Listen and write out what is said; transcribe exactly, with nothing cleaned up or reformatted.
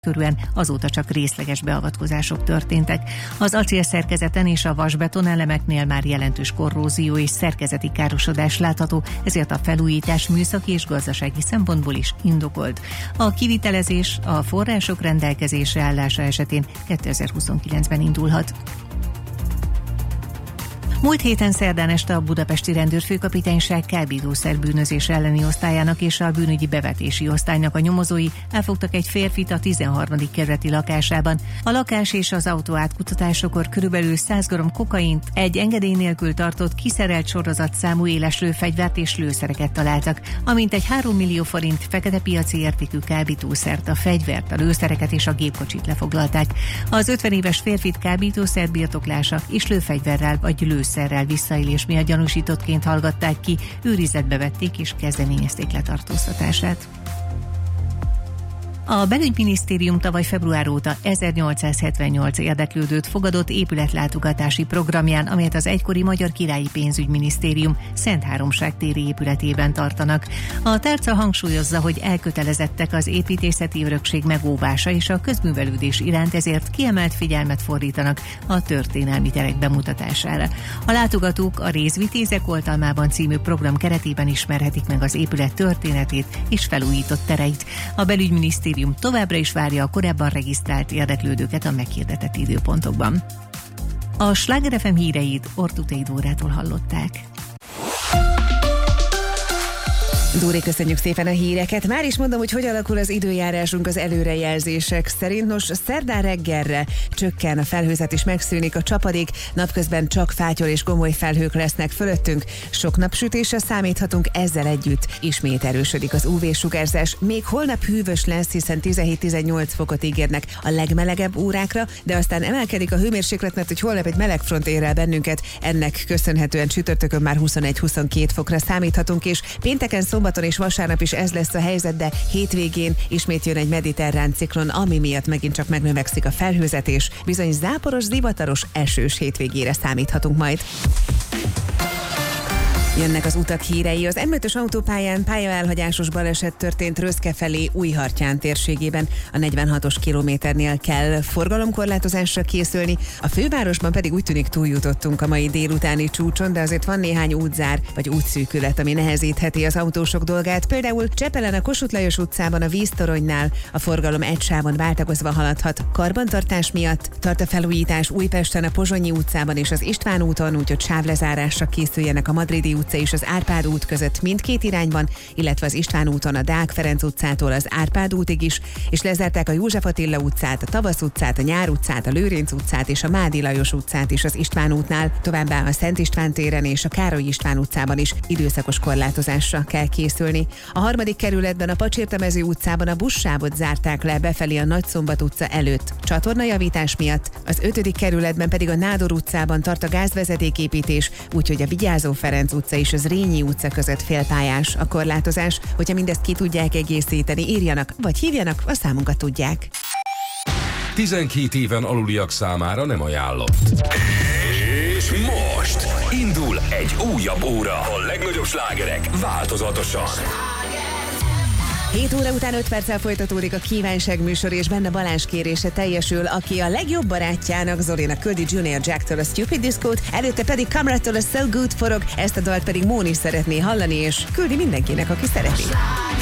körülön, azóta csak részleges beavatkozások történtek. Az acélszerkezeten és a vasbeton elemeknél már jelentős korrózió és szerkezeti károsodás látható, ezért a felújítás műszaki és gazdasági szempontból is indokolt. A kivitelezés a források rendelkezésre állása esetén kétezer-huszonkilencben indulhat. Múlt héten szerdán este a budapesti rendőrfőkapitányság kábítószer-bűnözés elleni osztályának és a bűnügyi bevetési osztálynak a nyomozói elfogtak egy férfit a tizenharmadik kerületi lakásában. A lakás és az autó átkutatásakor körülbelül száz gramm kokaint, egy engedély nélkül tartott kiszerelt sorozatszámú éles lőfegyvert és lőszereket találtak, amint egy három millió forint fekete piaci értékű kábítószert, a fegyvert, a lőszereket és a gépkocsit lefoglalták. Az ötven éves férfit kábítószer birtoklása és lőfegyverrel vagy lőszerrel szerrel visszaélés miatt gyanúsítottként hallgatták ki, őrizetbe vették és kezdeményezték letartóztatását. A Belügyminisztérium tavaly február óta ezernyolcszázhetvennyolc érdeklődőt fogadott épületlátogatási programján, amelyet az egykori Magyar Királyi Pénzügyminisztérium Szentháromság téri épületében tartanak. A tárca hangsúlyozza, hogy elkötelezettek az építészeti örökség megóvása és a közművelődés iránt, ezért kiemelt figyelmet fordítanak a történelmi terek bemutatására. A látogatók a Rézvitézek oltalmában című program keretében ismerhetik meg az épület történetét és felújított tereit. A Belügyminisztérium továbbra is várja a korábban regisztrált érdeklődőket a meghirdetett időpontokban. A Sláger ef em híreit Ortutei Dórától hallották. Dóri, köszönjük szépen a híreket. Már is mondom, hogy hogy alakul az időjárásunk az előrejelzések szerint. Nos, szerdán reggelre csökken a felhőzet és megszűnik a csapadék, napközben csak fátyol és gomoly felhők lesznek fölöttünk. Sok napsütésre számíthatunk, ezzel együtt ismét erősödik az ú vé-sugárzás. Még holnap hűvös lesz, hiszen tizenhét-tizennyolc fokot ígérnek a legmelegebb órákra, de aztán emelkedik a hőmérséklet, mert hogy holnap egy meleg front ér el bennünket. Ennek köszönhetően csütörtökön már huszonegy-huszonkettő fokra számíthatunk, és pénteken szombaton és vasárnap is ez lesz a helyzet, de hétvégén ismét jön egy mediterrán ciklon, ami miatt megint csak megnövekszik a felhőzet, és bizony záporos, zivataros, esős hétvégére számíthatunk majd. Jönnek az utak hírei. Az em ötös autópályán pályaelhagyásos baleset történt Röszke felé Újhartyán térségében. A negyvenhatos kilométernél kell forgalomkorlátozásra készülni. A fővárosban pedig úgy tűnik túljutottunk a mai délutáni csúcson, de azért van néhány útzár vagy útszűkület, ami nehezítheti az autósok dolgát. Például Csepelen a Kossuth Lajos utcában a víztoronynál a forgalom egy sávon váltakozva haladhat karbantartás miatt. Tart a felújítás Újpesten a Pozsonyi utcában és az István úton, úgyhogy sávlezárásra készüljenek a Madridi utca és az Árpád út között mindkét irányban, illetve az István úton a Deák Ferenc utcától az Árpád útig is, és lezárták a József Attila utcát, a Tavasz utcát, a Nyár utcát, a Lőrinc utcát és a Mádi Lajos utcát is az István útnál, továbbá a Szent István téren és a Károly István utcában is időszakos korlátozásra kell készülni. A harmadik kerületben a Pacsirtamező utcában a buszsávot zárták le befelé a Nagyszombat utca előtt csatornajavítás miatt, az ötödik kerületben pedig a Nádor utcában tart a gázvezetéképítés, úgyhogy a Vigyázó Ferenc utca és az Rényi utca között félpályás a korlátozás. Hogyha mindezt ki tudják egészíteni, írjanak vagy hívjanak, a számunkat tudják. tizenkét éven aluliak számára nem ajánlott. És most indul egy újabb óra. A legnagyobb slágerek változatosan. hét óra után öt perccel folytatódik a Kívánság műsor, és benne Balázs kérése teljesül, aki a legjobb barátjának, Zolinak küldi Junior Jacktől a Stupid Disco-t, előtte pedig Kamrattól a So Good forog, ezt a dalt pedig Móni szeretné hallani, és küldi mindenkinek, aki szereti.